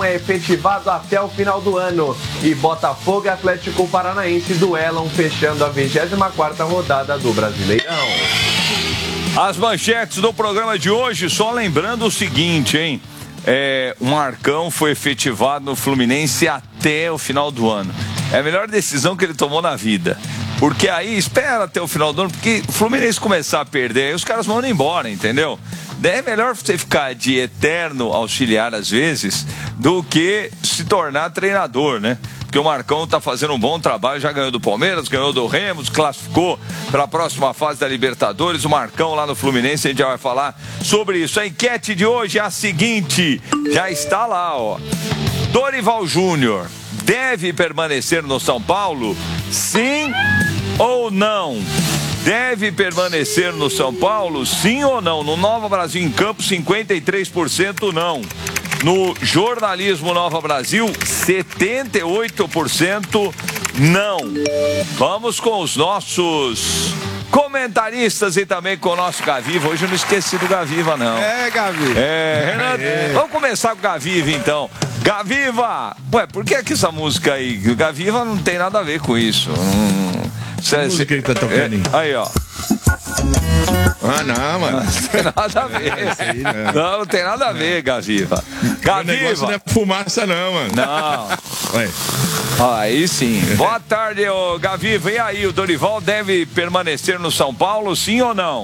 é efetivado até o final do ano e Botafogo e Atlético Paranaense duelam fechando a 24ª rodada do Brasileirão. As manchetes do programa de hoje, só lembrando o seguinte, hein? O Marcão foi efetivado no Fluminense até o final do ano. É a melhor decisão que ele tomou na vida. Porque aí, espera até o final do ano, porque o Fluminense começar a perder, aí os caras vão embora, entendeu? É melhor você ficar de eterno auxiliar, às vezes, do que se tornar treinador, né? Porque o Marcão tá fazendo um bom trabalho, já ganhou do Palmeiras, ganhou do Remo, classificou para a próxima fase da Libertadores. O Marcão lá no Fluminense, a gente já vai falar sobre isso. A enquete de hoje é a seguinte, já está lá, ó. Dorival Júnior deve permanecer no São Paulo? Sim ou não? Deve permanecer no São Paulo? Sim ou não? No Nova Brasil em Campo, 53% não. No Jornalismo Nova Brasil, 78% não. Vamos com os nossos comentaristas e também com o nosso Gaviva. Hoje eu não esqueci do Gaviva, não. Gaviva. Renato, vamos começar com o Gaviva, então. Gaviva! Ué, por que essa música aí? O Gaviva não tem nada a ver com isso. Que música que ele tá tocando aí? Aí, ó. Ah, não, mano. Não tem nada a ver. Não tem nada a ver, Gaviva. O negócio não é fumaça, não, mano. Não. Ué. Aí sim. Boa tarde, ô Gaviva. E aí, o Dorival deve permanecer no São Paulo, sim ou não?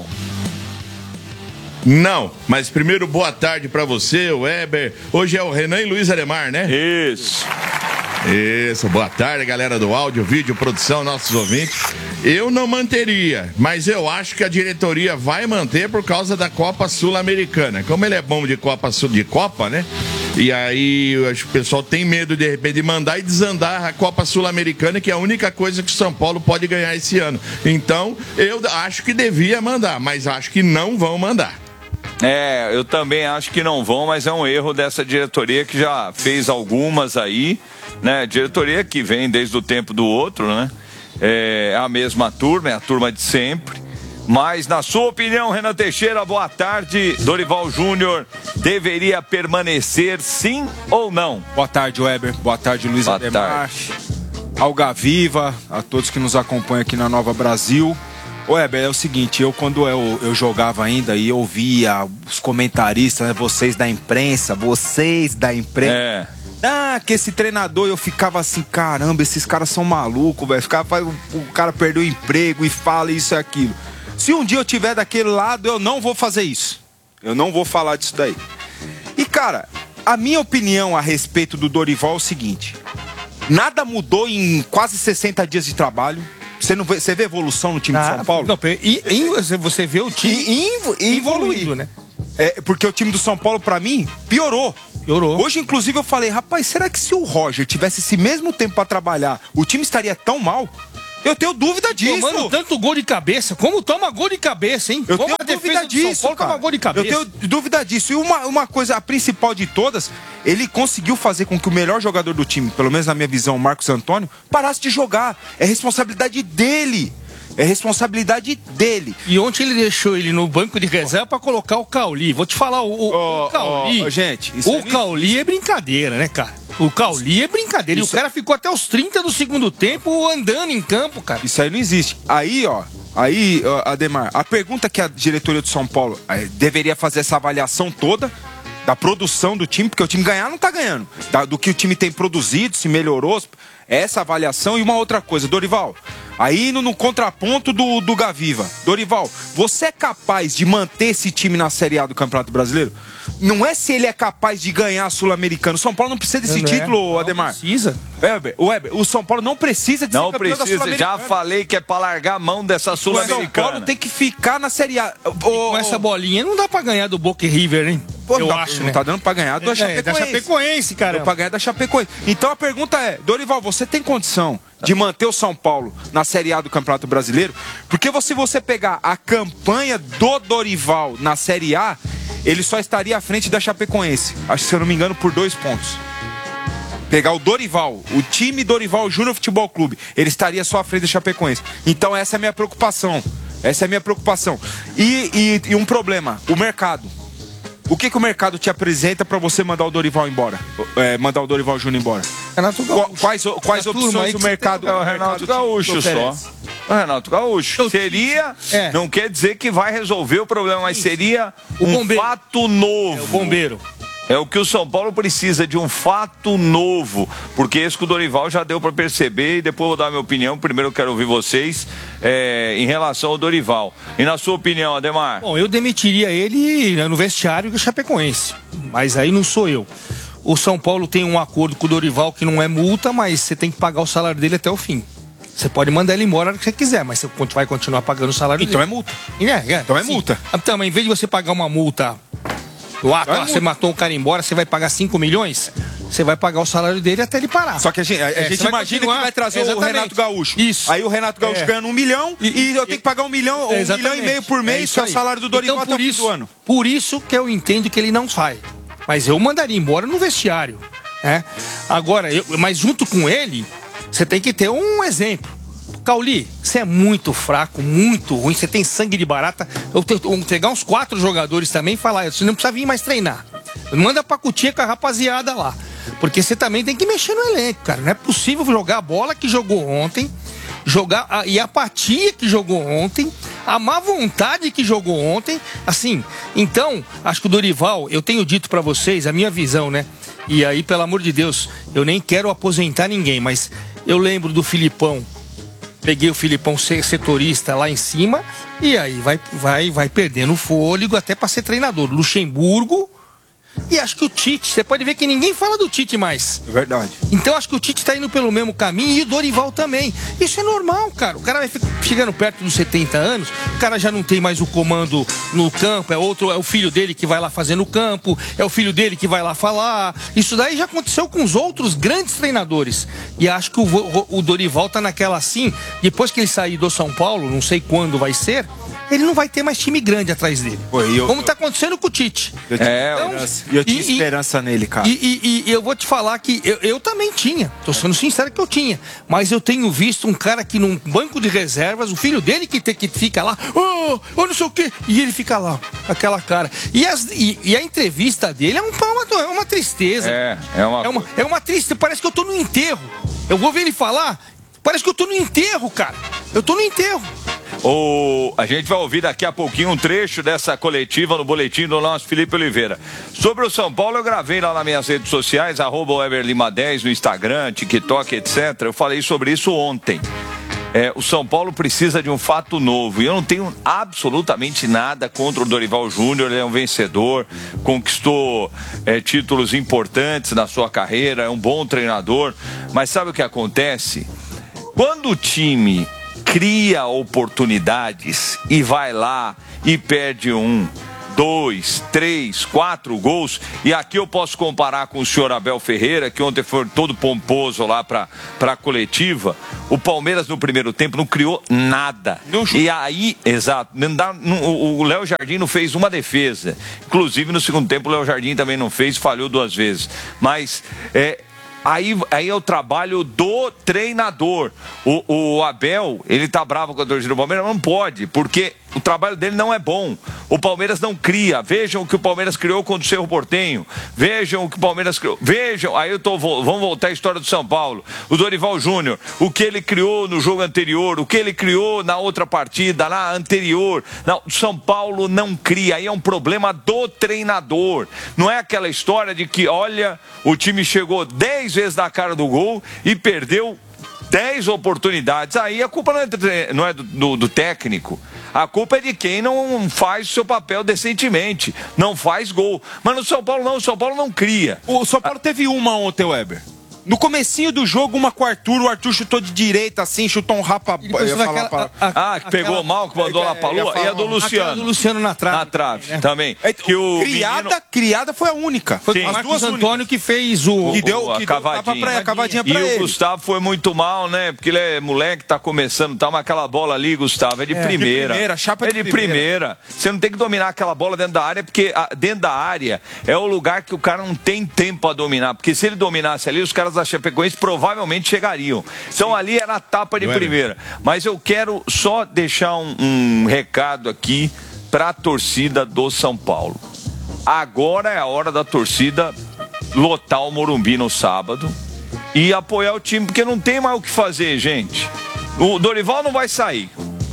Não, mas primeiro boa tarde pra você, o Weber. Hoje é o Renan e Luiz Ademar, né? Isso. Isso, boa tarde, galera do áudio, vídeo, produção, nossos ouvintes. Eu não manteria, mas eu acho que a diretoria vai manter por causa da Copa Sul-Americana. Como ele é bom de Copa, né? E aí eu acho que o pessoal tem medo de repente de mandar e desandar a Copa Sul-Americana, que é a única coisa que o São Paulo pode ganhar esse ano. Então, eu acho que devia mandar, mas acho que não vão mandar. Eu também acho que não vão, mas é um erro dessa diretoria que já fez algumas aí, né? Diretoria que vem desde o tempo do outro, né? É a mesma turma, é a turma de sempre. Mas, na sua opinião, Renan Teixeira, boa tarde. Dorival Júnior deveria permanecer, sim ou não? Boa tarde, Weber. Boa tarde, Luiz Ademar. Ao Gaviva, a todos que nos acompanham aqui na Nova Brasil. Weber, é o seguinte, quando eu jogava ainda e eu via os comentaristas, né, vocês da imprensa. Que esse treinador, eu ficava assim, caramba, esses caras são malucos, velho. O cara perdeu o emprego e fala isso e aquilo. Se um dia eu tiver daquele lado, eu não vou fazer isso. Eu não vou falar disso daí. E, cara, a minha opinião a respeito do Dorival é o seguinte. Nada mudou em quase 60 dias de trabalho. Você vê evolução no time de São Paulo? Não, você vê o time evoluindo, né? Porque o time do São Paulo, pra mim, piorou. Hoje, inclusive, eu falei, rapaz, será que se o Roger tivesse esse mesmo tempo pra trabalhar, o time estaria tão mal? Eu tenho dúvida disso. Tomando tanto gol de cabeça. Como toma gol de cabeça, hein? Eu tenho dúvida disso, São Paulo toma gol de cabeça. Eu tenho dúvida disso. E uma coisa, a principal de todas, ele conseguiu fazer com que o melhor jogador do time, pelo menos na minha visão, o Marcos Antônio, parasse de jogar. É responsabilidade dele. E ontem ele deixou ele no banco de reserva pra colocar o Cauli. Vou te falar, o Cauli... gente, o Cauli é brincadeira, né, cara? O Cauli é brincadeira. E o cara ficou até os 30 do segundo tempo andando em campo, cara. Isso aí não existe. Aí, Ademar, a pergunta que a diretoria do São Paulo deveria fazer essa avaliação toda da produção do time, porque o time ganhar não tá ganhando. Do que o time tem produzido, se melhorou, essa avaliação. E uma outra coisa, Dorival, aí no contraponto do Gaviva. Dorival, você é capaz de manter esse time na Série A do Campeonato Brasileiro? Não é se ele é capaz de ganhar a Sul-Americana. O São Paulo não precisa desse título, Ademar. Não precisa. Weber, o São Paulo não precisa de ser campeão da Sul-Americana. Já falei que é pra largar a mão dessa Sul-Americana. O São Paulo tem que ficar na Série A. Com essa bolinha não dá pra ganhar do Boca River, hein? Eu acho, né? Não tá dando pra ganhar da Chapecoense. Da Chapecoense, cara. Pra ganhar da Chapecoense. Então a pergunta é, Dorival, você tem condição de manter o São Paulo na Série A do Campeonato Brasileiro? Porque se você pegar a campanha do Dorival na Série A, ele só estaria à frente da Chapecoense. Acho que, se eu não me engano, por 2 pontos. Pegar o Dorival, o time Dorival Júnior Futebol Clube, ele estaria só à frente da Chapecoense. Então essa é a minha preocupação. E um problema, o mercado. O que o mercado te apresenta pra você mandar o Dorival embora? Mandar o Dorival Júnior embora? Renato Gaúcho. Quais opções o mercado... É o Renato Gaúcho só. O Renato Gaúcho. Seria, não quer dizer que vai resolver o problema, mas seria um fato novo. O bombeiro. É o que o São Paulo precisa, de um fato novo, porque esse que o Dorival já deu para perceber, e depois eu vou dar a minha opinião. Primeiro eu quero ouvir vocês em relação ao Dorival. E na sua opinião, Ademar? Bom, eu demitiria ele no vestiário do Chapecoense, mas aí não sou eu. O São Paulo tem um acordo com o Dorival que não é multa, mas você tem que pagar o salário dele até o fim. Você pode mandar ele embora o que você quiser, mas você vai continuar pagando o salário dele. Então é multa. Então é multa. Então, em vez de você pagar uma multa... você matou um cara embora, você vai pagar 5 milhões? Você vai pagar o salário dele até ele parar. Só que a gente imagina que vai trazer o Renato Gaúcho. Isso. Aí o Renato Gaúcho ganhando 1 milhão e eu tenho que pagar 1 milhão, 1,5 milhão por mês, que é o salário do Dorival até o fim do ano. Por isso que eu entendo que ele não sai. Mas eu mandaria embora no vestiário. Agora, mas junto com ele, você tem que ter um exemplo. Cauli, você é muito fraco, muito ruim, você tem sangue de barata. Eu tenho que pegar uns 4 jogadores também e falar, você não precisa vir mais treinar. Manda pra Cutia com a rapaziada lá. Porque você também tem que mexer no elenco, cara. Não é possível jogar a bola que jogou ontem, e a apatia que jogou ontem, a má vontade que jogou ontem. Assim, então, acho que o Dorival, eu tenho dito pra vocês, a minha visão, né? E aí, pelo amor de Deus, eu nem quero aposentar ninguém, mas eu lembro do Filipão. Peguei o Filipão setorista lá em cima e aí vai perdendo o fôlego até para ser treinador. Luxemburgo e acho que o Tite, você pode ver que ninguém fala do Tite mais. É verdade. Então acho que o Tite tá indo pelo mesmo caminho e o Dorival também. Isso é normal, cara. O cara vai chegando perto dos 70 anos, o cara já não tem mais o comando no campo, é o filho dele que vai lá fazer no campo, é o filho dele que vai lá falar. Isso daí já aconteceu com os outros grandes treinadores. E acho que o Dorival tá naquela assim, depois que ele sair do São Paulo, não sei quando vai ser, ele não vai ter mais time grande atrás dele. Como tá acontecendo com o Tite. Eu tinha esperança nele, cara. E eu vou te falar que eu também tinha. Tô sendo sincero que eu tinha. Mas eu tenho visto um cara que num banco de reservas, o filho dele que fica lá, não sei o quê. E ele fica lá, aquela cara. E a entrevista dele é uma tristeza. É uma tristeza. Parece que eu tô no enterro. Eu vou ver ele falar, parece que eu tô no enterro, cara. Eu tô no enterro. A gente vai ouvir daqui a pouquinho um trecho dessa coletiva no boletim do nosso Felipe Oliveira. Sobre o São Paulo, eu gravei lá nas minhas redes sociais, @WeberLima10 no Instagram, TikTok, etc. Eu falei sobre isso ontem. O São Paulo precisa de um fato novo. E eu não tenho absolutamente nada contra o Dorival Júnior. Ele é um vencedor, conquistou títulos importantes na sua carreira, é um bom treinador. Mas sabe o que acontece? Quando o time cria oportunidades e vai lá e perde 1, 2, 3, 4 gols, e aqui eu posso comparar com o senhor Abel Ferreira, que ontem foi todo pomposo lá para a coletiva. O Palmeiras no primeiro tempo não criou nada. E aí, exato, o Léo Jardim não fez uma defesa. Inclusive no segundo tempo o Léo Jardim também não fez, falhou 2 vezes. Mas Aí é o trabalho do treinador. O Abel, ele tá bravo com a torcida do Palmeiras, não pode, porque o trabalho dele não é bom. O Palmeiras não cria. Vejam o que o Palmeiras criou contra o Cerro Porteño. Vejam o que o Palmeiras criou. Vejam, vamos voltar à história do São Paulo. O Dorival Júnior, o que ele criou no jogo anterior, o que ele criou na outra partida, na anterior. Não, o São Paulo não cria. Aí é um problema do treinador. Não é aquela história de que, olha, o time chegou 10 vezes na cara do gol e perdeu 10 oportunidades. Aí a culpa não é do técnico. A culpa é de quem não faz o seu papel decentemente. Não faz gol. Mas no São Paulo não. O São Paulo não cria. O São Paulo teve uma ontem, Weber. No comecinho do jogo, uma com o Arthur chutou de direita, assim, chutou um rapa... que pegou mal, que mandou lá pra lua. E a do Luciano. Do Luciano na trave. Na trave, também. Que o criada foi a única. Foi as duas Antônio que fez que deu a cavadinha pra ele. E o Gustavo foi muito mal, né? Porque ele é moleque, tá começando, tá, mas aquela bola ali, Gustavo, é de primeira. Chapa de primeira. Você não tem que dominar aquela bola dentro da área, porque dentro da área é o lugar que o cara não tem tempo a dominar. Porque se ele dominasse ali, os caras da Chapecoense provavelmente chegariam. Então ali era a tapa de primeira. Mas eu quero só deixar um recado aqui para a torcida do São Paulo. agora é a hora da torcida lotar o Morumbi no sábado e apoiar o time, porque não tem mais o que fazer, gente. O Dorival não vai sair.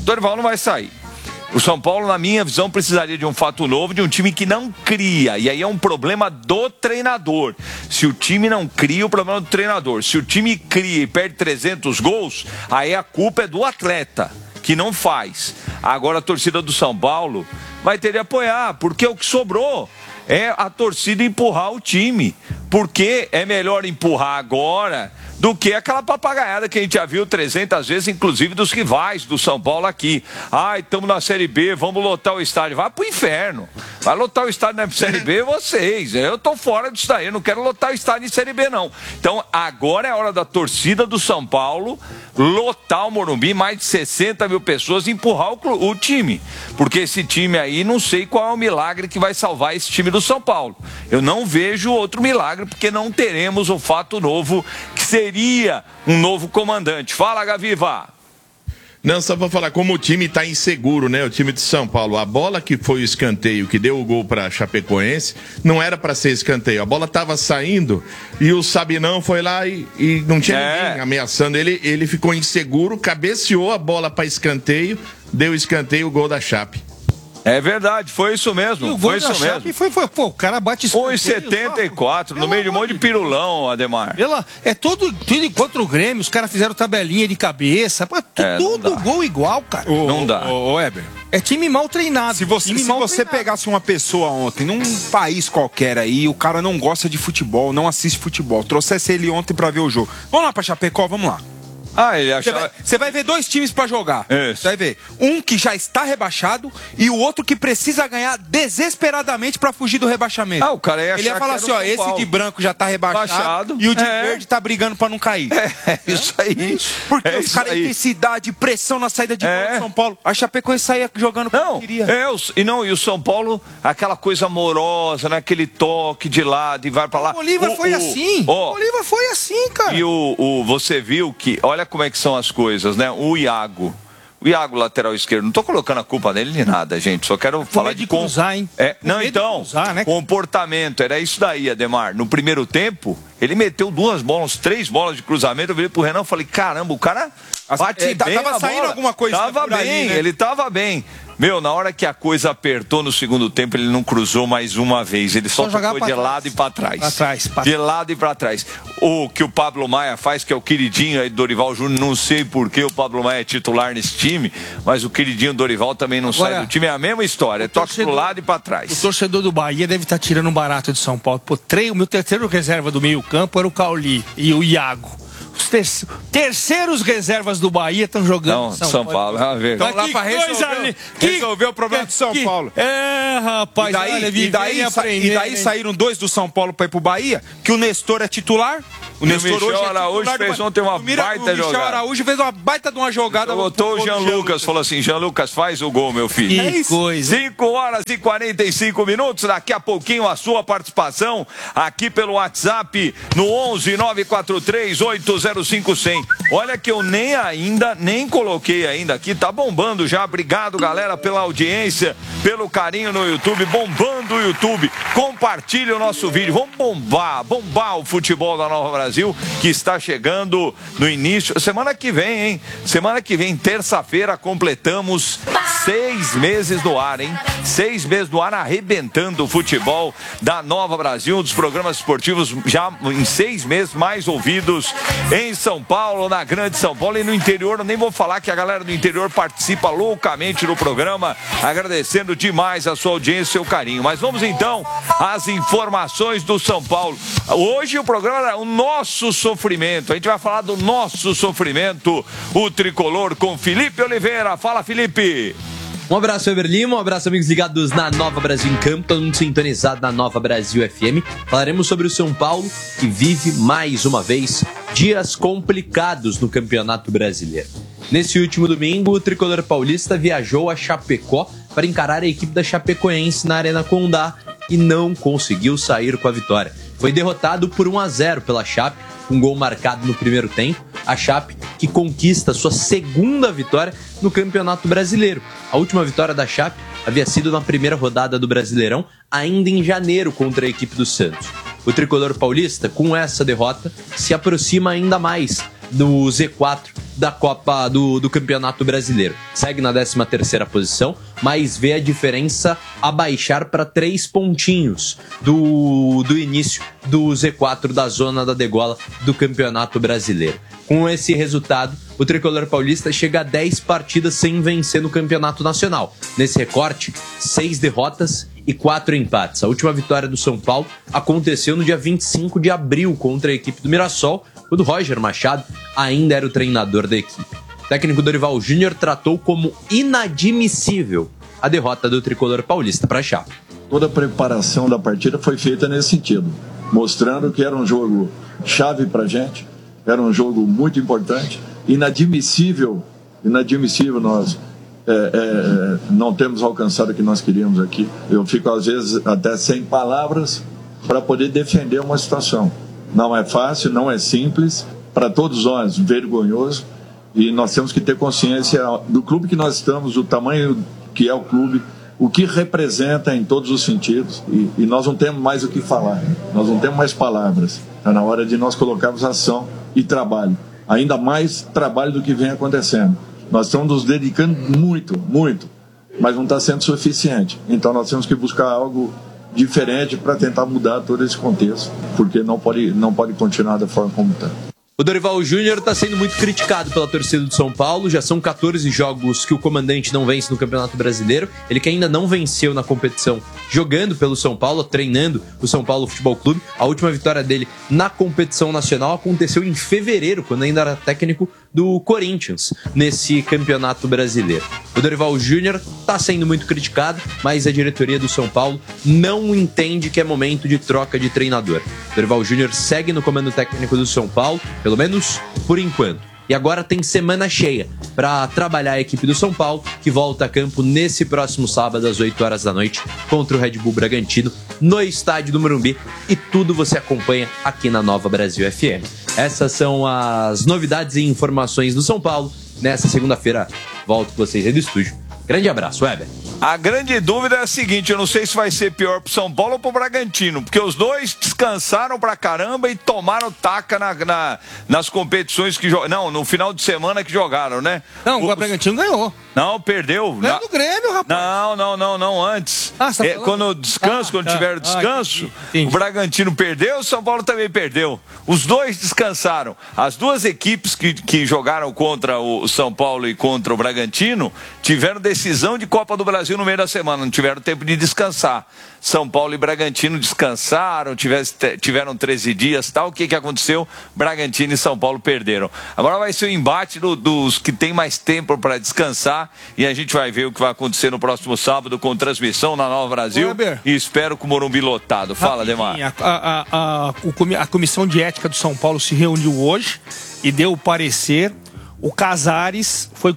O São Paulo, na minha visão, precisaria de um fato novo, de um time que não cria. E aí é um problema do treinador. Se o time não cria, o problema é do treinador. Se o time cria e perde 300 gols, aí a culpa é do atleta, que não faz. Agora a torcida do São Paulo vai ter de apoiar, porque o que sobrou é a torcida empurrar o time. Porque é melhor empurrar agora do que aquela papagaiada que a gente já viu 300 vezes, inclusive dos rivais do São Paulo aqui. Ai, estamos na Série B, vamos lotar o estádio. Vai pro inferno. Vai lotar o estádio na Série B vocês. Eu tô fora disso daí, eu não quero lotar o estádio em Série B, não. Então, agora é a hora da torcida do São Paulo lotar o Morumbi, mais de 60 mil pessoas, e empurrar o time. Porque esse time aí, não sei qual é o milagre que vai salvar esse time do São Paulo. Eu não vejo outro milagre, porque não teremos o fato novo, que seria um novo comandante. Fala, Gaviva. Não, só pra falar, como o time tá inseguro, né? O time de São Paulo, a bola que foi o escanteio, que deu o gol pra Chapecoense, não era pra ser escanteio. A bola tava saindo e o Sabinão foi lá e não tinha ninguém ameaçando ele. Ele ficou inseguro, cabeceou a bola pra escanteio, deu escanteio, o gol da Chape. É verdade, foi isso mesmo. Foi isso mesmo. Pô, o cara bate 1,74 no meio de um monte de pirulão, Ademar. É tudo contra o Grêmio, os caras fizeram tabelinha de cabeça. Pô, tudo gol igual, cara. Não dá. Ô, Heber. É time mal treinado. Se você pegasse uma pessoa ontem, num país qualquer aí, o cara não gosta de futebol, não assiste futebol, trouxesse ele ontem pra ver o jogo. Vamos lá pra Chapecó, vamos lá. Você vai ver dois times pra jogar. Você vai ver um que já está rebaixado e o outro que precisa ganhar desesperadamente pra fugir do rebaixamento. O cara ele ia falar assim, ó, esse de branco já tá rebaixado e o de verde tá brigando pra não cair. Isso aí. Porque os caras têm intensidade, pressão na saída de bola do São Paulo. A Chapecoense saía jogando como queria. E o São Paulo, aquela coisa amorosa, né? Aquele toque de lado e vai pra lá. O Bolívar foi assim. O Bolívar foi assim, cara. E você viu que, olha como é que são as coisas, né? O Iago, lateral esquerdo, não tô colocando a culpa nele nem nada, gente, só quero falar de cruzar, hein? Comportamento, era isso daí, Ademar. No primeiro tempo, ele meteu 3 bolas de cruzamento, eu virei pro Renan e falei, caramba, o cara bate bem tava saindo bola. Alguma coisa tava bem, ali, né? Ele tava bem. Na hora que a coisa apertou no segundo tempo, ele não cruzou mais uma vez. Ele só tocou de lado e pra trás. De lado e pra trás. O que o Pablo Maia faz, que é o queridinho aí do Dorival Júnior, não sei por que o Pablo Maia é titular nesse time, mas o queridinho Dorival também não sai do time. É a mesma história, toca pro lado e pra trás. O torcedor do Bahia deve estar tirando um barato de São Paulo. O meu terceiro reserva do meio campo era o Cauli e o Iago. Os terceiros reservas do Bahia estão jogando São Paulo. Estão lá pra resolver o problema do São Paulo. Rapaz. E daí saíram 2 do São Paulo pra ir pro Bahia, que o Nestor é titular. O Michel Araújo fez ontem uma baita jogada. O Michel Araújo fez uma baita de uma jogada. Botou o Jean Lucas, falou assim, Jean Lucas, faz o gol, meu filho. Que coisa. 5h45, daqui a pouquinho a sua participação aqui pelo WhatsApp no 11-943-805-100. Olha que eu nem coloquei ainda aqui, tá bombando já. Obrigado, galera, pela audiência, pelo carinho no YouTube, bombando o YouTube. Compartilhe o nosso vídeo, vamos bombar o futebol da Nova Brasil, que está chegando no início, semana que vem, hein? Semana que vem, terça-feira, completamos 6 meses no ar, hein? 6 meses no ar, arrebentando o futebol da Nova Brasil, um dos programas esportivos já em 6 meses mais ouvidos em São Paulo, na Grande São Paulo e no interior. Eu nem vou falar que a galera do interior participa loucamente do programa, agradecendo demais a sua audiência e seu carinho. Mas vamos então às informações do São Paulo. Hoje o programa é o nosso sofrimento. A gente vai falar do nosso sofrimento, o tricolor, com Felipe Oliveira. Fala, Felipe. Um abraço, Eber Lima, um abraço, amigos ligados na Nova Brasil em Campo, todo mundo sintonizado na Nova Brasil FM. Falaremos sobre o São Paulo, que vive mais uma vez dias complicados no Campeonato Brasileiro. Nesse último domingo, o tricolor paulista viajou a Chapecó para encarar a equipe da Chapecoense na Arena Condá e não conseguiu sair com a vitória. Foi derrotado por 1-0 pela Chape, um gol marcado no primeiro tempo. A Chape que conquista sua segunda vitória no Campeonato Brasileiro. A última vitória da Chape havia sido na primeira rodada do Brasileirão, ainda em janeiro, contra a equipe do Santos. O tricolor paulista, com essa derrota, se aproxima ainda mais do Z4 da Copa do Campeonato Brasileiro. Segue na 13ª posição, mas vê a diferença abaixar para 3 pontinhos do início do Z4 da zona da degola do Campeonato Brasileiro. Com esse resultado, o tricolor paulista chega a 10 partidas sem vencer no Campeonato Nacional. Nesse recorte, 6 derrotas e 4 empates. A última vitória do São Paulo aconteceu no dia 25 de abril contra a equipe do Mirassol, quando Roger Machado ainda era o treinador da equipe. O técnico Dorival Júnior tratou como inadmissível a derrota do tricolor paulista para a Chape. Toda a preparação da partida foi feita nesse sentido, mostrando que era um jogo chave para a gente, era um jogo muito importante, inadmissível nós não temos alcançado o que nós queríamos aqui. Eu fico às vezes até sem palavras para poder defender uma situação. Não é fácil, não é simples, para todos nós vergonhoso, e nós temos que ter consciência do clube que nós estamos, do tamanho que é o clube, o que representa em todos os sentidos, e nós não temos mais o que falar, nós não temos mais palavras. Está na hora de nós colocarmos ação e trabalho, ainda mais trabalho do que vem acontecendo. Nós estamos nos dedicando muito, mas não está sendo suficiente. Então nós temos que buscar algo diferente para tentar mudar todo esse contexto, porque não pode continuar da forma como está. O Dorival Júnior está sendo muito criticado pela torcida do São Paulo. Já são 14 jogos que o comandante não vence no Campeonato Brasileiro. Ele que ainda não venceu na competição jogando pelo São Paulo, treinando o São Paulo Futebol Clube. A última vitória dele na competição nacional aconteceu em fevereiro, quando ainda era técnico do Corinthians, nesse Campeonato Brasileiro. O Dorival Júnior está sendo muito criticado, mas a diretoria do São Paulo não entende que é momento de troca de treinador. O Dorival Júnior segue no comando técnico do São Paulo, pelo menos por enquanto. E agora tem semana cheia para trabalhar a equipe do São Paulo, que volta a campo nesse próximo sábado às 8 horas da noite contra o Red Bull Bragantino no estádio do Morumbi. E tudo você acompanha aqui na Nova Brasil FM. Essas são as novidades e informações do São Paulo. Nessa segunda-feira, volto com vocês aí do estúdio. Grande abraço, Weber. A grande dúvida é a seguinte, eu não sei se vai ser pior pro São Paulo ou pro Bragantino, porque os dois descansaram pra caramba e tomaram taca nas competições que jogaram. Não, no final de semana que jogaram, né? Não, o Bragantino ganhou. Não, perdeu. Ganhou do Grêmio, rapaz. Não, antes. Quando tiver descanso, o Bragantino perdeu, o São Paulo também perdeu. Os dois descansaram. As duas equipes que jogaram contra o São Paulo e contra o Bragantino tiveram decisão de Copa do Brasil no meio da semana, não tiveram tempo de descansar. São Paulo e Bragantino descansaram, tiveram 13 dias, tal. O que aconteceu? Bragantino e São Paulo perderam. Agora vai ser o embate dos que tem mais tempo para descansar, e a gente vai ver o que vai acontecer no próximo sábado com transmissão na Nova Brasil. E espero com o Morumbi lotado. Fala, Demar. A comissão de ética do São Paulo se reuniu hoje e deu o parecer. O Casares foi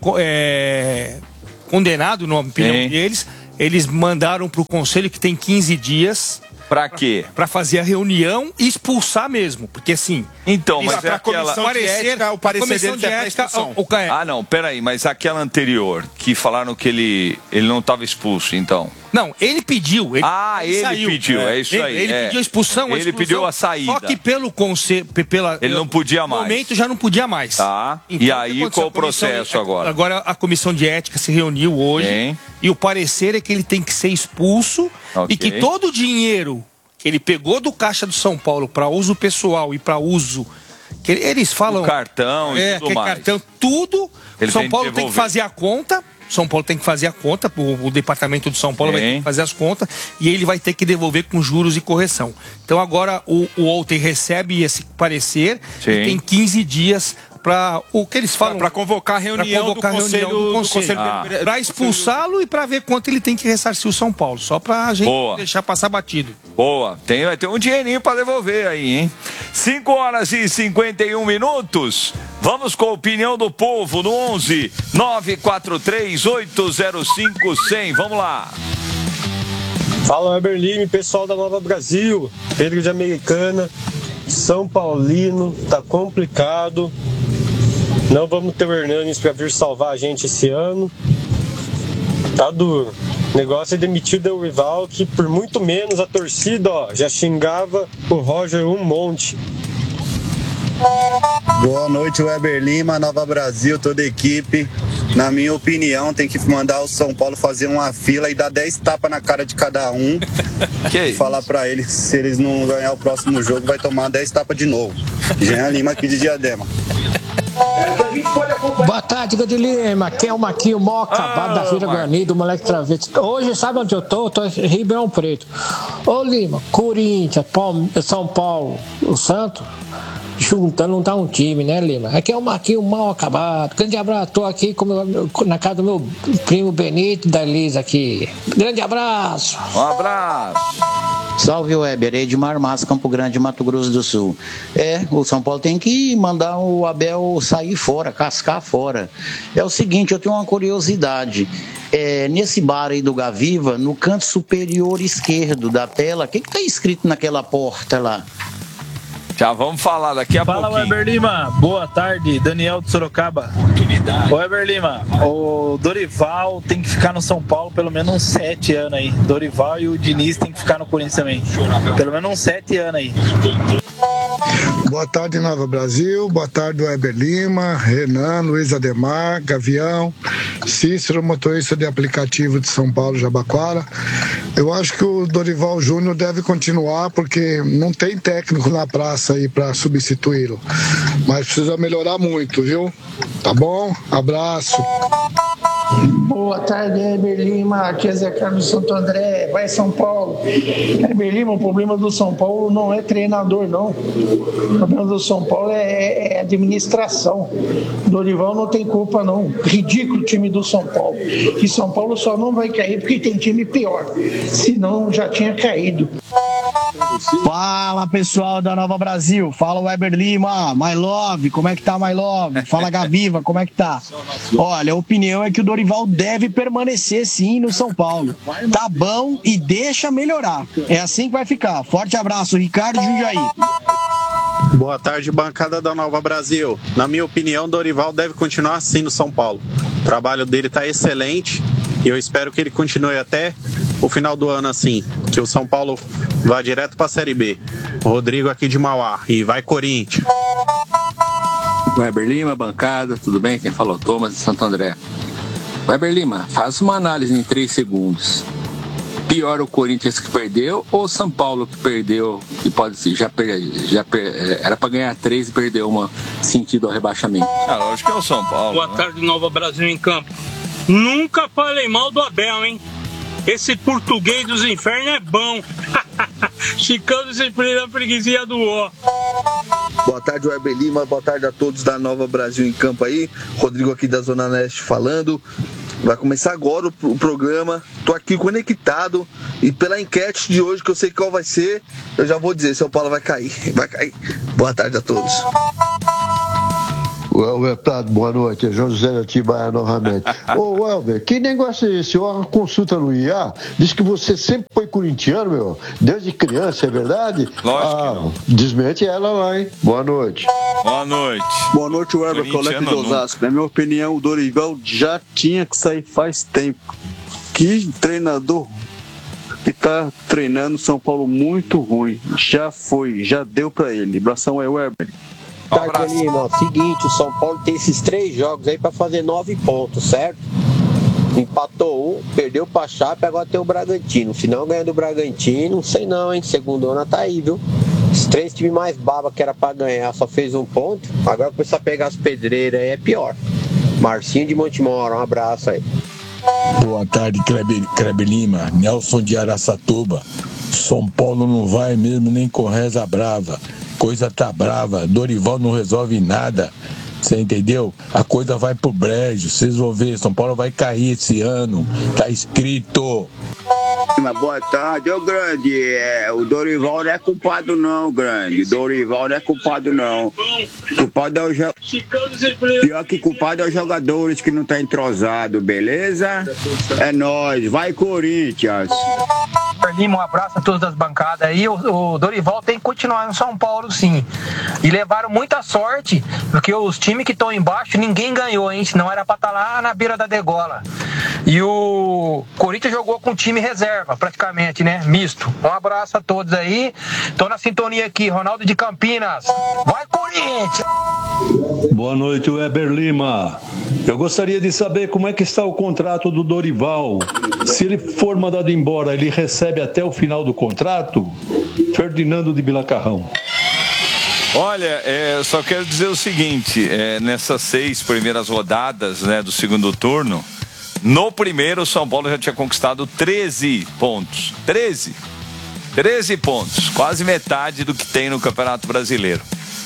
condenado, na opinião deles. Eles mandaram para o conselho que tem 15 dias. Pra quê? Pra fazer a reunião e expulsar mesmo. Porque assim. Então, mas é aquela. O parecer dele é expulsão. Ah, não, peraí, mas aquela anterior, que falaram que ele não estava expulso, então. Não, ele pediu. Ele saiu. Pediu, é isso aí. Ele pediu a expulsão. Ele pediu a saída. Só que pelo conselho. Ele não podia mais. No momento já não podia mais. Tá. Então, e aí qual o processo agora? Agora a comissão de ética se reuniu hoje. E o parecer é que ele tem que ser expulso. Okay. E que todo o dinheiro que ele pegou do caixa do São Paulo para uso pessoal e para uso. Que eles falam. O cartão e tudo mais. Cartão, tudo. O São Paulo tem que fazer a conta. São Paulo tem que fazer a conta, o departamento do São Paulo vai ter que fazer as contas e ele vai ter que devolver com juros e correção. Então agora o Walter recebe esse parecer e tem 15 dias para o que eles falam. Para convocar a reunião do Conselho. Para expulsá-lo e para ver quanto ele tem que ressarcir o São Paulo. Só para a gente deixar passar batido. Boa. Vai ter um dinheirinho para devolver aí, hein? 5 horas e 51 minutos. Vamos com a opinião do povo no 11 943 805 100. Vamos lá. Fala, Weber Lima, pessoal da Nova Brasil. Pedro de Americana. São Paulino, tá complicado. Não vamos ter o Hernanes para vir salvar a gente esse ano. Tá duro. O negócio é demitir o Dorival, que por muito menos a torcida, ó, já xingava o Roger um monte. Boa noite, Weber Lima, Nova Brasil, toda a equipe. Na minha opinião, tem que mandar o São Paulo fazer uma fila e dar 10 tapas na cara de cada um. E falar pra eles, se eles não ganhar o próximo jogo, vai tomar 10 tapas de novo. Jean Lima aqui de Diadema. Boa tarde, Gadi Lima. Aqui é o Maquinho Mó acabado da Vila Guarani, do moleque travesti. Hoje, sabe onde eu tô? Eu tô em Ribeirão Preto. Ô Lima, Corinthians, São Paulo, o Santos, juntando não tá um time, né, Lima? Aqui é o Maquinho Mal acabado. Grande abraço, tô aqui na casa do meu primo Benito da Elisa aqui. Grande abraço. Um abraço. Salve, Weber, Edmar Massa, Campo Grande, Mato Grosso do Sul. O São Paulo tem que mandar o Abel sair fora, cascar fora. É o seguinte, eu tenho uma curiosidade. Nesse bar aí do Gaviva, no canto superior esquerdo da tela, o que tá escrito naquela porta lá? Já vamos falar daqui a pouquinho. Fala, Weber Lima. Boa tarde, Daniel de Sorocaba. Weber Lima, o Dorival tem que ficar no São Paulo pelo menos uns 7 anos aí. Dorival e o Diniz tem que ficar no Corinthians também. Pelo menos uns 7 anos aí. Boa tarde, Nova Brasil. Boa tarde, Weber Lima, Renan, Luiz Ademar, Gavião, Cícero, motorista de aplicativo de São Paulo, Jabaquara. Eu acho que o Dorival Júnior deve continuar porque não tem técnico na praça aí para substituí-lo. Mas precisa melhorar muito, viu? Tá bom? Abraço. Boa tarde, Weber Lima. Aqui é Zé Carlos Santo André. Vai São Paulo. Weber Lima, o problema do São Paulo não é treinador, não. O problema do São Paulo é administração. Dorival não tem culpa, não. Ridículo o time do São Paulo. E São Paulo só não vai cair porque tem time pior. Senão já tinha caído. Fala, pessoal da Nova Brasil. Fala, Weber Lima. My Love, como é que tá, My Love? Fala, Gaviva, como é que tá? Olha, a opinião é que o Dorival deve permanecer, sim, no São Paulo. Tá bom e deixa melhorar. É assim que vai ficar. Forte abraço, Ricardo Jundiaí. Boa tarde, bancada da Nova Brasil. Na minha opinião, Dorival deve continuar assim no São Paulo. O trabalho dele tá excelente e eu espero que ele continue até o final do ano assim, que o São Paulo vá direto para a Série B. Rodrigo aqui de Mauá e vai Corinthians. Weber Lima, bancada, tudo bem? Quem falou? Thomas de Santo André. Weber Lima, faça uma análise em 3 segundos. Pior o Corinthians que perdeu ou o São Paulo que perdeu, que pode era para ganhar 3 e perdeu uma sentido ao rebaixamento? Lógico que é o São Paulo. Boa tarde, Nova Brasil em campo. Nunca falei mal do Abel, hein? Esse português dos infernos é bom. Chicão sem preguiça do ó. Boa tarde, Weber Lima. Boa tarde a todos da Nova Brasil em campo aí. Rodrigo aqui da Zona Leste falando. Vai começar agora o programa. Tô aqui conectado. E pela enquete de hoje, que eu sei qual vai ser, eu já vou dizer, São Paulo vai cair. Vai cair. Boa tarde a todos. Welber Prado, boa noite, é João José de Atibaia novamente. Ô Welber, que negócio é esse? Uma consulta no IA diz que você sempre foi corintiano, meu, desde criança, é verdade? Lógico. Desmente ela lá, hein? Boa noite. Boa noite. Boa noite, Weber, colega de Osasco. Na minha opinião, o Dorival já tinha que sair faz tempo. Que treinador que tá treinando São Paulo muito ruim. Já foi, já deu pra ele. Abração aí, Weber. Tarde, Lima. Seguinte, o São Paulo tem esses 3 jogos aí pra fazer 9 pontos, certo? Empatou 1, perdeu pra Chape, agora tem o Bragantino. Se não ganhar do Bragantino, não sei não, hein? Segundona tá aí, viu? Os 3 times mais baba que era pra ganhar só fez 1 ponto. Agora começar a pegar as pedreiras aí é pior. Marcinho de Montemora, um abraço aí. Boa tarde, Kleber Lima. Nelson de Araçatuba. São Paulo não vai mesmo nem com reza brava. Coisa tá brava, Dorival não resolve nada, você entendeu? A coisa vai pro brejo, vocês vão ver, São Paulo vai cair esse ano, tá escrito. Boa tarde, ô Grande. O Dorival não é culpado não, Grande. Dorival não é culpado não. Culpado é o pior que culpado é os jogadores que não tá entrosado, beleza? É nóis, vai Corinthians. Um abraço a todos das bancadas aí. O Dorival tem que continuar no São Paulo, sim. E levaram muita sorte, porque os times que estão embaixo, ninguém ganhou, hein? Senão era pra estar lá na beira da degola. E o Corinthians jogou com time reserva, praticamente, né? Misto. Um abraço a todos aí. Tô na sintonia aqui, Ronaldo de Campinas. Vai, Corinthians! Boa noite, Weber Lima. Eu gostaria de saber como é que está o contrato do Dorival. Se ele for mandado embora, ele recebe até o final do contrato? Ferdinando de Bilacarrão. Olha, só quero dizer o seguinte, nessas 6 primeiras rodadas, né, do segundo turno, no primeiro o São Paulo já tinha conquistado 13 pontos. 13 pontos, quase metade do que tem no Campeonato Brasileiro.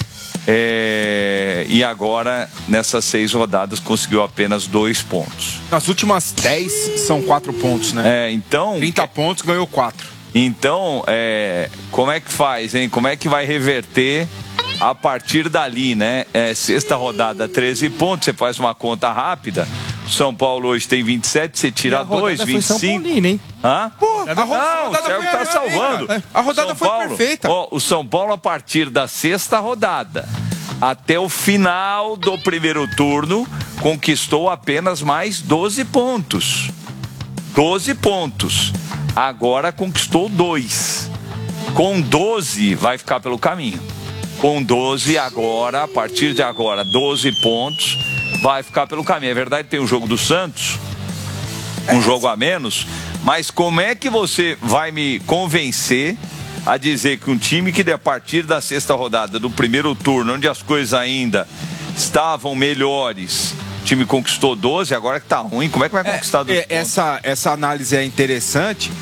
E agora, nessas 6 rodadas, conseguiu apenas 2 pontos. Nas últimas 10 são 4 pontos, né? Então... 30 pontos, ganhou 4. Então, como é que faz, hein? Como é que vai reverter a partir dali, né? Sexta rodada, 13 pontos, você faz uma conta rápida. São Paulo hoje tem 27, você tira 2, 25. São Paulino, hein? Hã? Pô, a rodada foi tá salvando. A rodada foi perfeita. O São Paulo, a partir da sexta rodada até o final do primeiro turno, conquistou apenas mais 12 pontos. 12 pontos. Agora conquistou 2. Com 12 vai ficar pelo caminho. Com 12 agora, a partir de agora, 12 pontos, vai ficar pelo caminho. É verdade que tem o jogo do Santos, um jogo a menos, mas como é que você vai me convencer a dizer que um time que a partir da sexta rodada do primeiro turno, onde as coisas ainda estavam melhores, o time conquistou 12, agora que tá ruim, como é que vai conquistar 12 pontos? Essa análise é interessante,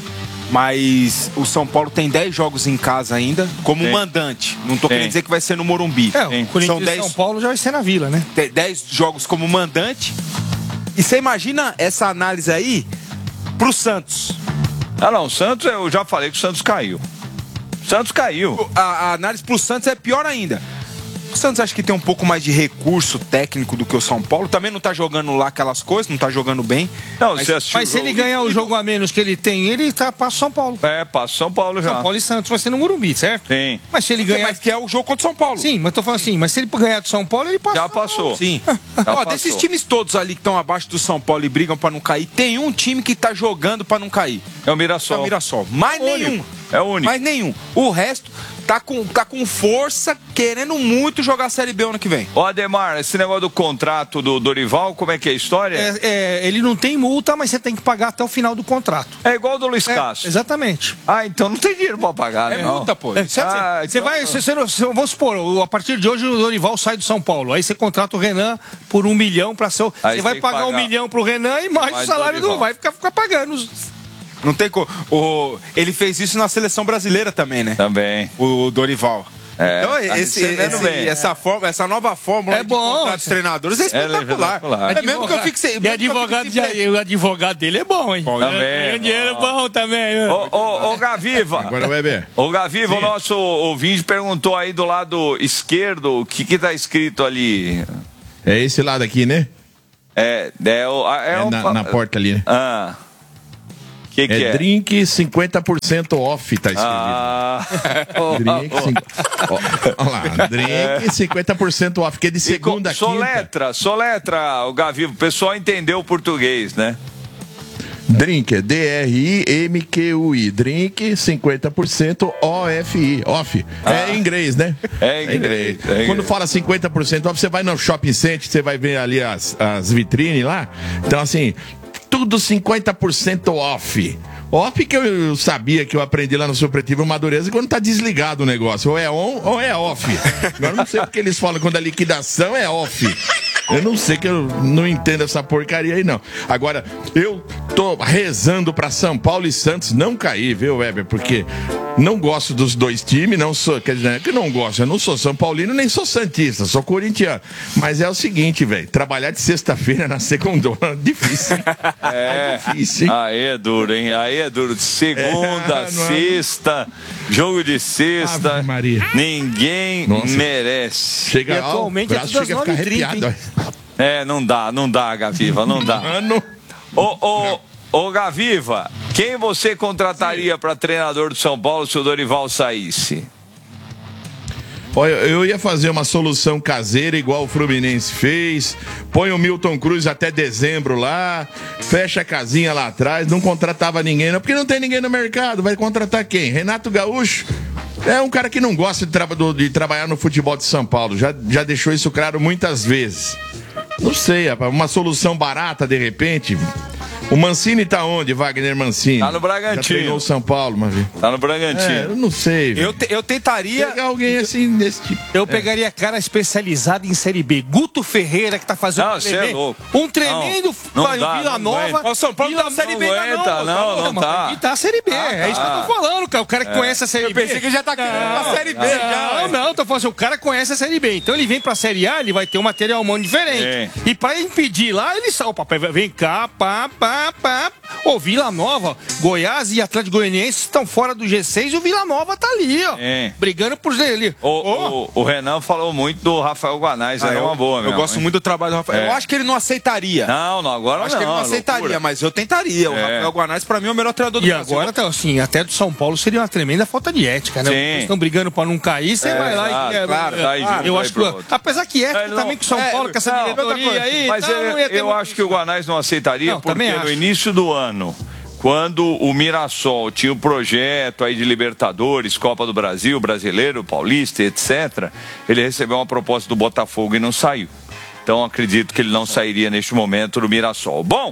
mas o São Paulo tem 10 jogos em casa ainda, como mandante. Não tô querendo dizer que vai ser no Morumbi. O Corinthians e São Paulo já vai ser na Vila, né? 10 jogos como mandante. E você imagina essa análise aí pro Santos? Não, o Santos, eu já falei que o Santos caiu. Santos caiu. A análise pro Santos é pior ainda. O Santos acha que tem um pouco mais de recurso técnico do que o São Paulo. Também não tá jogando lá aquelas coisas, não tá jogando bem. Não, mas se ele ganhar o jogo a menos que ele tem, ele passa o São Paulo. Passa o São Paulo já. São Paulo e Santos vai ser no Morumbi, certo? Sim. Mas se ele ganhar... Mas que é o jogo contra o São Paulo. Sim, mas tô falando assim, mas se ele ganhar do São Paulo, ele passa. Já passou. Sim. Desses times todos ali que estão abaixo do São Paulo e brigam pra não cair, tem um time que tá jogando pra não cair. É o Mirassol. É o Mirassol. Mais nenhum. É o único. Mais nenhum. O resto tá com força, querendo muito jogar a Série B ano que vem. Ó, Ademar, esse negócio do contrato do Dorival, como é que é a história? Ele não tem multa, mas você tem que pagar até o final do contrato. É igual do Luiz Castro. Exatamente. Então não tem dinheiro pra pagar, né? É multa, pô. Vamos supor, a partir de hoje o Dorival sai do São Paulo. Aí você contrata o Renan por 1 milhão pra ser. Você vai pagar 1 milhão pro Renan e mais o salário não vai ficar pagando. Não tem como. Ele fez isso na seleção brasileira também, né? Também. O Dorival. Então, essa nova fórmula é bom. Dos treinadores é espetacular. É mesmo que eu fique sem. O advogado dele é bom, hein? Também. Dinheiro bom também. Ô, Gaviva. Agora o Weber. Ô, Gaviva, o nosso ouvinte perguntou aí do lado esquerdo o que tá escrito ali. É esse lado aqui, né? Na porta ali, né? Que é? Drink 50% off, tá escrito. Olha lá, drink 50% off, que é de segunda a quinta. Soletra, o Gavivo, o pessoal entendeu o português, né? Drink, é D-R-I-M-Q-U-I, drink 50% OFI, off. É em inglês, né? É em inglês. Quando fala 50% off, você vai no shopping center, você vai ver ali as vitrines lá. Então, assim, tudo 50% off. Off que eu sabia que eu aprendi lá no Supletivo Madureza quando tá desligado o negócio. Ou é on ou é off. Agora não sei porque eles falam quando a liquidação é off. Eu não sei, que eu não entendo essa porcaria aí, não. Agora, eu tô rezando pra São Paulo e Santos não cair, viu, Weber? Porque não gosto dos dois times, não sou, quer dizer, que não gosto, eu não sou São Paulino, nem sou santista, sou corintiano. Mas é o seguinte, velho, trabalhar de sexta-feira na segundona, difícil. É difícil, hein? Aí é duro, hein? Aí é duro. De segunda, sexta, jogo de sexta. Ave Maria. Ninguém merece. Chega, e atualmente é tudo das 9h30. Não dá, Gaviva, não dá. Ô, Gaviva, quem você contrataria para treinador do São Paulo se o Dorival saísse? Olha, eu ia fazer uma solução caseira igual o Fluminense fez, põe o Milton Cruz até dezembro lá, fecha a casinha lá atrás, não contratava ninguém, não, porque não tem ninguém no mercado, vai contratar quem? Renato Gaúcho é um cara que não gosta de trabalhar no futebol de São Paulo, já deixou isso claro muitas vezes. Não sei, uma solução barata de repente. O Mancini tá onde, Wagner Mancini? Tá no Bragantino. Já treinou o São Paulo, uma vez. Tá no Bragantino. Eu não sei. Eu tentaria... Pegar alguém assim desse tipo. Eu pegaria cara especializado em Série B. Guto Ferreira, que tá fazendo um tremendo. É louco. Um tremendo Vila Nova. O São Paulo tá na Série B, não tá. E tá a Série B. É isso que eu tô falando, cara. O cara que conhece a Série B. Eu pensei que já tá na Série B. Não, tô falando assim, o cara conhece a Série B. Então ele vem pra Série A, ele vai ter um material humano diferente. E pra impedir lá, ele sai. Opa, vem cá, pá. Ô, Vila Nova, Goiás e Atlético Goianiense estão fora do G6 e o Vila Nova tá ali, ó. Brigando por ali. O Renan falou muito do Rafael Guanais, é uma boa mesmo. Eu gosto muito do trabalho do Rafael. Eu acho que ele não aceitaria. Não, agora não. Acho que ele não aceitaria, loucura. Mas eu tentaria. O Rafael Guanais, pra mim, é o melhor treinador do Brasil. E agora, tá, assim, até do São Paulo seria uma tremenda falta de ética, né? Eles estão brigando pra não cair, você vai lá e... Claro, eu acho que... Apesar que também com o São Paulo, com essa diretoria aí... Mas eu acho que o Guanais não aceitaria, porque no início do ano, quando o Mirassol tinha o projeto aí de Libertadores, Copa do Brasil, Brasileiro, Paulista, etc., ele recebeu uma proposta do Botafogo e não saiu. Então acredito que ele não sairia neste momento do Mirassol. Bom,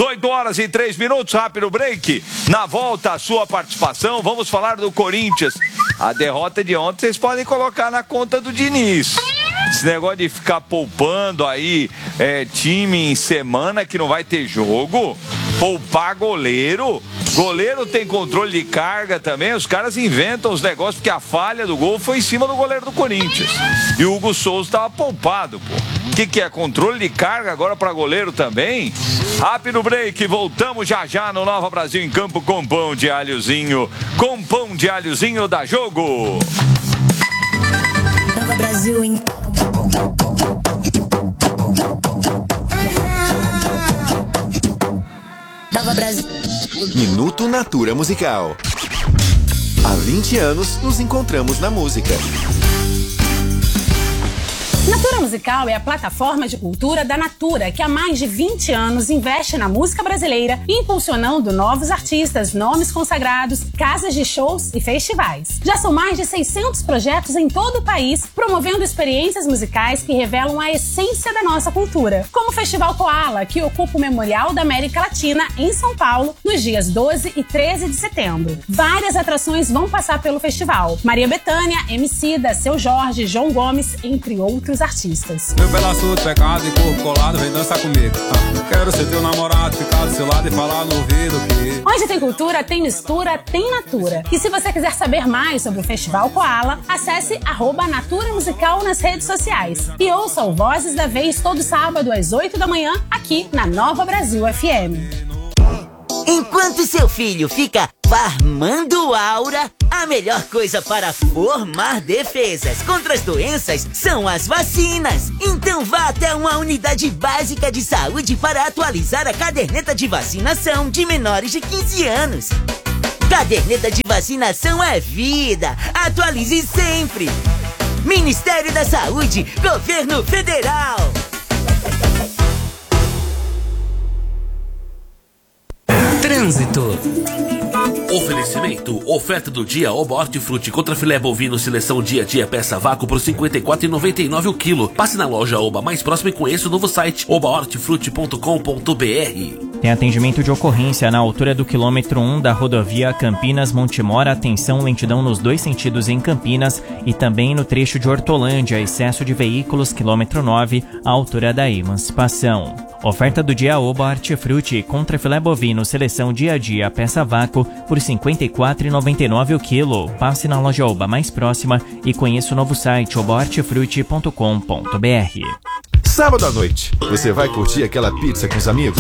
18h03, rápido break. Na volta, a sua participação. Vamos falar do Corinthians. A derrota de ontem vocês podem colocar na conta do Diniz. Esse negócio de ficar poupando aí time em semana que não vai ter jogo, poupar goleiro. Goleiro tem controle de carga também. Os caras inventam os negócios porque a falha do gol foi em cima do goleiro do Corinthians. E o Hugo Souza estava poupado, pô. O que é? Controle de carga agora para goleiro também? Rápido break, voltamos já no Nova Brasil em Campo com pão de alhozinho. Com pão de alhozinho da Jogo. Nova Brasil em... Nova Brasil. Minuto Natura Musical. Há 20 anos nos encontramos na música. Natura Musical é a plataforma de cultura da Natura, que há mais de 20 anos investe na música brasileira, impulsionando novos artistas, nomes consagrados, casas de shows e festivais. Já são mais de 600 projetos em todo o país, promovendo experiências musicais que revelam a essência da nossa cultura, como o Festival Koala, que ocupa o Memorial da América Latina, em São Paulo, nos dias 12 e 13 de setembro. Várias atrações vão passar pelo festival. Maria Bethânia, Emicida, Seu Jorge, João Gomes, entre outros artistas. Meu pedaço de pecado e corpo colado, vem dançar comigo. Quero ser teu namorado, ficar do seu lado e falar no ouvido que... Onde tem cultura, tem mistura, tem Natura. E se você quiser saber mais sobre o Festival Koala, acesse @Natura Musical nas redes sociais. E ouça o Vozes da Vez todo sábado às 8 da manhã, aqui na Nova Brasil FM. Enquanto seu filho fica farmando aura, a melhor coisa para formar defesas contra as doenças são as vacinas. Então vá até uma unidade básica de saúde para atualizar a caderneta de vacinação de menores de 15 anos. Caderneta de vacinação é vida. Atualize sempre. Ministério da Saúde, Governo Federal. Trânsito. Oferecimento, oferta do dia Oba Hortifruti contra filé bovino seleção dia a dia peça vácuo por R$ 54,99 o quilo. Passe na loja Oba mais próxima e conheça o novo site obahortifruti.com.br. Tem atendimento de ocorrência na altura do quilômetro 1 da rodovia Campinas-Montemor. Atenção, lentidão nos 2 sentidos em Campinas e também no trecho de Hortolândia, excesso de veículos, quilômetro 9, à altura da Emancipação. Oferta do dia Oba Hortifruti contra filé bovino seleção dia a dia peça vácuo por R$ 54,99 o quilo. Passe na loja Oba mais próxima e conheça o novo site obahortifruti.com.br. Sábado à noite, você vai curtir aquela pizza com os amigos?